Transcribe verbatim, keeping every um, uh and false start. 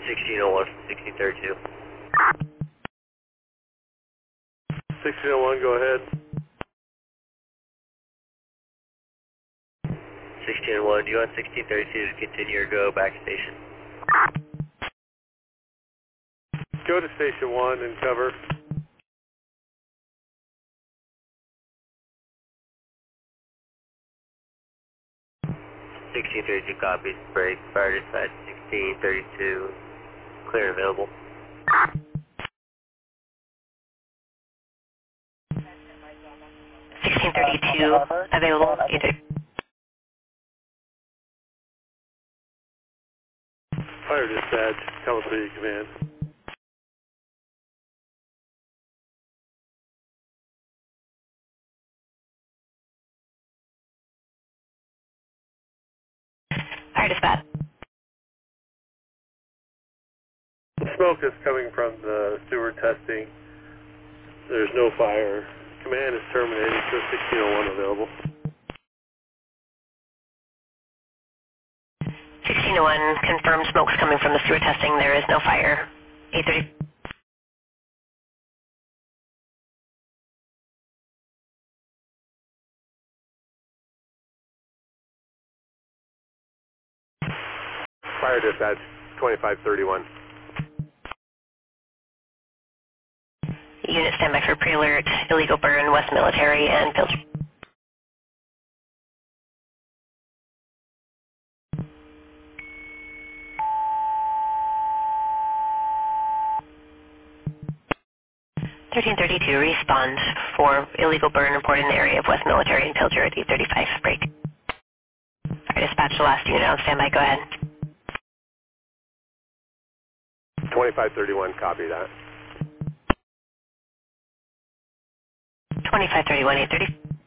sixteen oh one, sixteen thirty-two. sixteen oh one, go ahead. sixteen oh one, do you want sixteen thirty-two to continue or go back to station? Go to station one and cover. sixteen thirty-two copies, break, fire dispatch, sixteen thirty-two, clear and available. sixteen thirty-two, available, either. Fire dispatch, California Command. Fire dispatch. Smoke is coming from the sewer testing. There's no fire. Command is terminated, so sixteen oh one available. sixteen oh one, confirmed smoke's coming from the sewer testing. There is no fire. eight thirty. Fire dispatch, twenty-five thirty-one. Unit standby for pre-alert, illegal burn, West Military, and Pilcher. thirteen thirty-two, respond for illegal burn report in the area of West Military and Pilcher at eight thirty-five, break. Fire dispatch, the last unit on standby, go ahead. twenty-five thirty-one, copy that. twenty-five thirty-one, eight thirty.